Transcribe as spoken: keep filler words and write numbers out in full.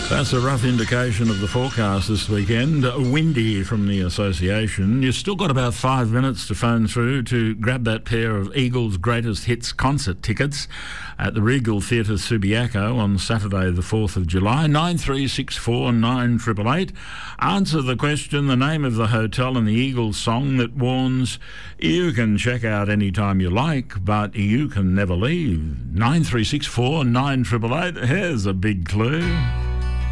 That's a rough indication of the forecast this weekend. Windy from the association. You've still got about five minutes to phone through to grab that pair of Eagles' Greatest Hits concert tickets at the Regal Theatre Subiaco on Saturday the fourth of July. nine three six four nine eight eight eight. Answer the question, the name of the hotel and the Eagles song that warns you can check out any time you like, but you can never leave. nine three six four nine eight eight eight. Here's a big clue.